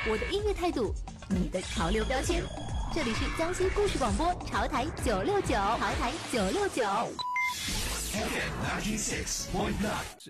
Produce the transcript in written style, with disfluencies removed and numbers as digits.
我的音乐态度，你的潮流标签。这里是江西故事广播潮台969，潮台969。